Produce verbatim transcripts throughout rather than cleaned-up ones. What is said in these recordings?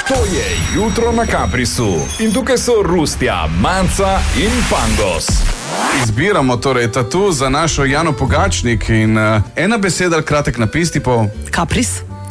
To je Jutro na Kaprisu. In tukaj so Rustja, Manca in Pangos. Izbiramo torej tatu za našo Jano Pogačnik in uh, ena beseda, kratek napis, tipo... Kapris.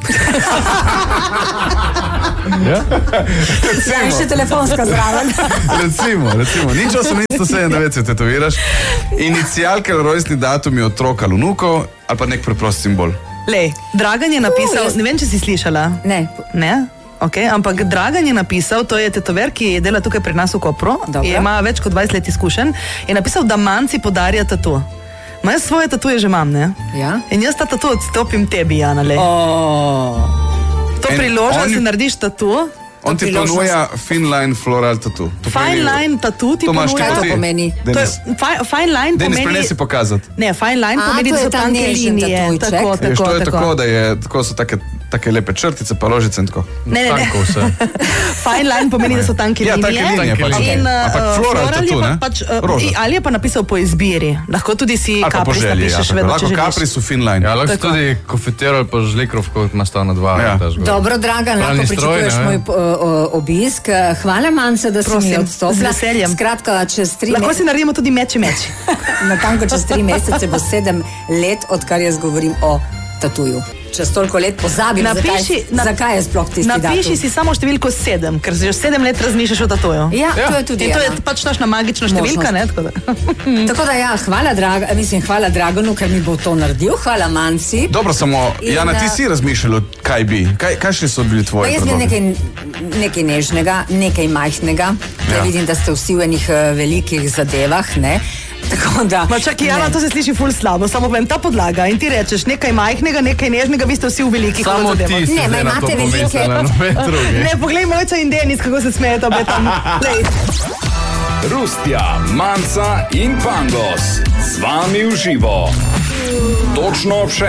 Ja? Ja, in še telefonska zraven. recimo, recimo. Nič osemnajsto sedemdeset se tetoviraš. Inicialke, rojstni datumi otroka ali vnukov ali pa nek preprost simbol. Lej, Dragan je napisal, Uh, jaz- ne vem, če si slišala. Ne. Ne? Okay, ampak Dragan je napisal, to je tetover, ki dela tukaj pri nas v Kopru, Dobro. ima več kot dvajset let izkušenj, je napisal, da Manci podarja tatu. Ma jaz svoje tatuje že imam, ne? Ja? In jaz ta tatu odstopim tebi, Jana, lej. Oh. To En- priložnost, on- si narediš tatu, On ti priložnost- ponuja Fine Line Floral Tattoo. To fine pomeni- line tatu ti To imaš ponuja. Kaj to ti. pomeni? To je, Denis, fi- fine line Denis, pomeni... prenesi pokazati. Ne, fine line A, pomeni, to da je so ta tanke nežen linije. tatujček. Tako, Veš, tako, to je tako. tako, da je, tako so take, take lepe črtice, pa rožice in tako. Ne, ne, ne. Fine line pomeni, da so tanke Ja, linije. tanke linije, pač. In, Okay. uh, Ampak floral je tattoo, pa ne? pač, uh, Roža. ali je pa napisal po izbiri. Lahko tudi si Ali pa po kapris želji, ja. napišeš, tako. vedno, če Lahko želiš. kapri so Fine Line. Ja, lahko Tako. tudi kofetero ali pa žlikrovko, ima stavno dva. Ja. Dobro, Dragan, lahko Pravni stroj, pričakuješ ne moj vem. o, o, obisk. Hvala, Manca, da si Prosim, mi odstopila. z veseljem. Skratka, čez tri Lahko si mesece, naredimo tudi meči meči. natanko čez tri mesece bo sedem let, odkar jaz govorim o tatuju. Čez toliko let pozabim, Napiši, zakaj, zakaj je sploh tisti napiši datum. si samo številko sedem, ker že sedem let razmišljaš o tatuju. Ja, ja, to je tudi In to je ena. pač naša magična številka, ne? Tako da. Tako da ja, hvala, Draga, mislim, hvala Draganu, ker mi bo to naredil. Hvala Manci. Dobro, samo, In, Jana, ti uh, si razmišljala, kaj bi? Kaj, kaj še so bili Pa tvoji jaz bi predlogi? nekaj, nekaj nežnega, nekaj majhnega, da Ja. vidim, da ste vsi v enih uh, velikih zadevah, ne? Tako da... Ma čakaj, Jana, ne. to se sliši ful slabo, samo povem, ta podlaga in ti rečeš nekaj majhnega, nekaj nežnega, vi ste vsi v velikih Samo zadevah. ti si Ne, ma zdaj na to imate velike- pomislila, noben drugi. Ne, poglej Mojca in Denis, kako se smejeta obe tam. Lej. Rustja, Manca in Pangos. Z vami v živo. Točno ob še